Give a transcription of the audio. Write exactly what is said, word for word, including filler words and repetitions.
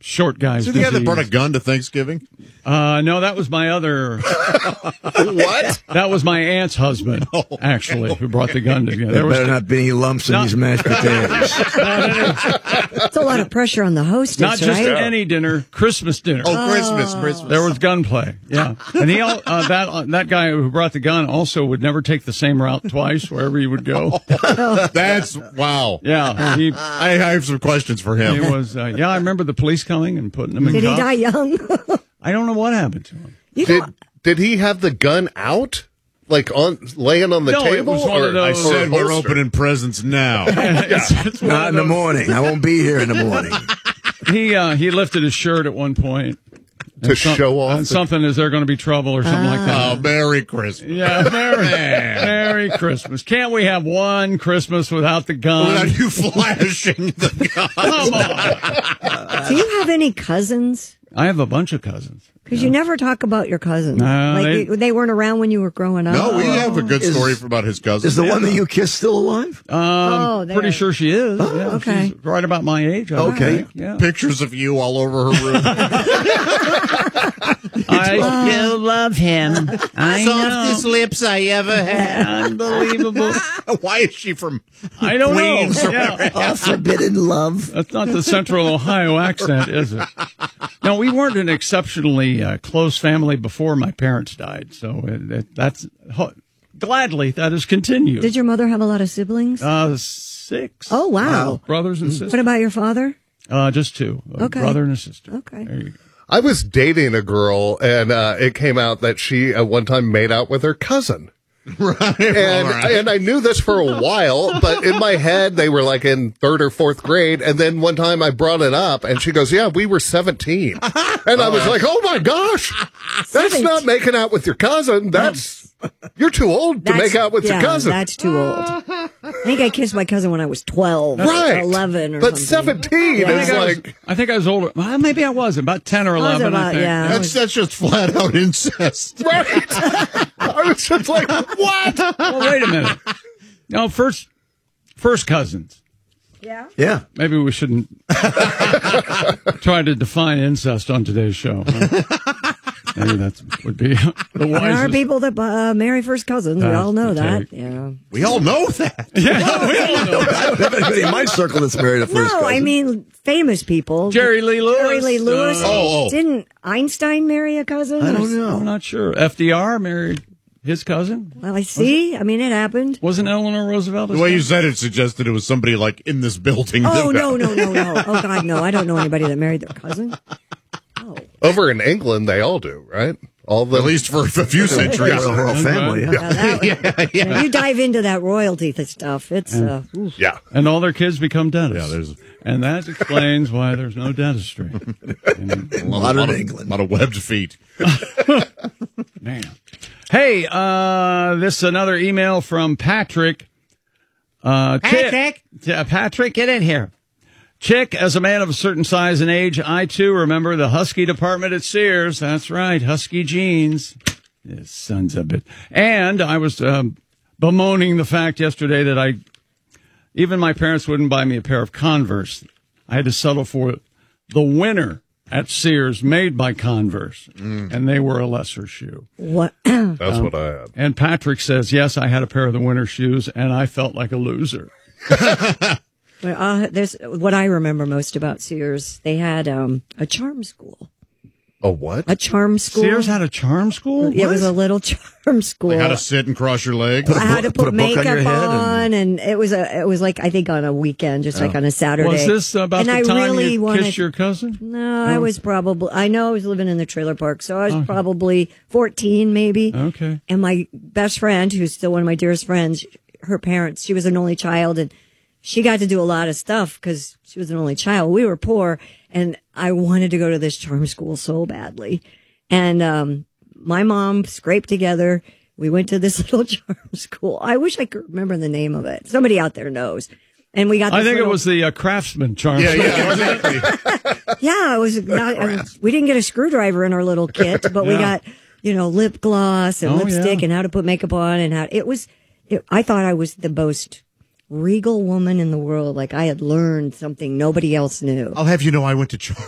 short guy's Is he the guy that disease. brought a gun to Thanksgiving? Uh, no, that was my other. What? That was my aunt's husband, actually, who brought the gun together. There There better was not be any lumps in No. these mashed potatoes. It's a lot of pressure on the hostess, not just right? any dinner, Christmas dinner. Oh, Christmas, Christmas. There was gunplay, yeah. And he, al- uh, that uh, that guy who brought the gun also would never take the same route twice wherever he would go. That's, wow. Yeah, he, I, I have some questions for he him. was. Uh, yeah, I remember the police coming and putting him in Did he cuffs. die young? I don't know what happened to him. You Did know, did he have the gun out, like on laying on the No, it table? was one or, of those- I Oh, said or we're holster? opening presents now. It's- it's one Not of in the those- morning. I won't be here in the morning. He uh, he lifted his shirt at one point to and some- show off. and something. Is there going to be trouble or something like that? Oh, Merry Christmas. Yeah, Merry, Merry Christmas. Can't we have one Christmas without the gun? Without you flashing the gun. Come on. do you have any cousins? I have a bunch of cousins. Because you never talk about your cousins. No, like they- you- they weren't around when you were growing up. No, we have a good Is- story about his cousin. Is the one that you kissed still alive? Um, Oh, there. pretty sure she is. Oh, yeah, okay. She's right about my age. I Okay. think. Yeah. Pictures of you all over her room. I still love him. I Softest lips I ever had. Unbelievable. Why is she from I don't Queens know. or Yeah. Oh, forbidden love. That's not the Central Ohio accent, is it? No, we weren't an exceptionally uh, close family before my parents died, so it, it, that's ho- gladly that has continued. Did your mother have a lot of siblings? Uh, six. Oh, wow. brothers and sisters. What about your father? Uh, just two, a Okay. brother and a sister. Okay. There you go. I was dating a girl, and uh, it came out that she at one time made out with her cousin. Right. And all right. and I knew this for a while, but in my head they were like in third or fourth grade. And then one time I brought it up, and she goes, "Yeah, we were seventeen." And I was like, "Oh my gosh, that's not making out with your cousin. That's you're too old to That's- make out with yeah, your cousin." That's too old. I think I kissed my cousin when I was twelve, Right. or eleven, or But something. seventeen Yeah. I is think, I was, like, I think I was older. Well, maybe I was about ten or was eleven. I about- think. yeah. That's, that's just flat out incest. right. I was just like, what? Well, wait a minute. No, first, first cousins. Yeah. Yeah. Maybe we shouldn't try to define incest on today's show. Huh? Maybe that would be the There are wisest. people that uh, marry first cousins. We That's all know the that. take. Yeah. We all know that. Yeah, we all know that. I don't have anybody in my circle that's married a first No, cousin. I mean famous people. Jerry Lee Lewis. Jerry Lee Lewis. Uh, Oh, oh. Didn't Einstein marry a cousin? I don't know. I'm not sure. F D R married his cousin. Well, I see. I mean, it happened. Wasn't Eleanor Roosevelt? The his way you cousin? said it suggested it was somebody like in this building. Oh, that- no, no, no, no. Oh, God, no. I don't know anybody that married their cousin. Oh. Over in England, they all do, right? All the At least for a few centuries. The whole family. Yeah. Now that, when you dive into that royalty th- stuff, it's, uh, oof. yeah. And all their kids become dentists. Yeah, there's and that explains why there's no dentistry. And, a lot, Modern lot of, England. lot of webbed feet. man. Hey, uh, this is another email from Patrick. Uh, Patrick? Yeah, Patrick, get in here. Chick, as a man of a certain size and age, I too remember the Husky department at Sears. That's right, Husky jeans. Yes, sons of it. And I was um, bemoaning the fact yesterday that I, even my parents wouldn't buy me a pair of Converse. I had to settle for the winner at Sears, made by Converse, and they were a lesser shoe. What? That's what I had. And Patrick says, yes, I had a pair of the winter shoes, and I felt like a loser. Well, uh, there's what I remember most about Sears. They had um, a charm school. A what? A charm school. Sears had a charm school? It was a little charm school. Like how to sit and cross your legs. I had to Put put, a book on makeup your head on, and- and, it was a it was like I think on a weekend, just like on a Saturday. Was this about and the I time really you wanted, kissed your cousin? No, I was probably. I know I was living in the trailer park, so I was probably fourteen, maybe. Okay. And my best friend, who's still one of my dearest friends, her parents, she was an only child, and she got to do a lot of stuff because she was an only child. We were poor, and I wanted to go to this charm school so badly. And um, my mom scraped together. We went to this little charm school. I wish I could remember the name of it. Somebody out there knows. And we got. This I think little, it was the uh, Craftsman charm Yeah, school. yeah, exactly. Yeah, it was. Not, I was- we didn't get a screwdriver in our little kit, but we Yeah. got, you know, lip gloss and Oh, lipstick yeah. and how to put makeup on and how it was. It, I thought I was the most regal woman in the world. Like I had learned something nobody else knew. I'll have you know I went to charm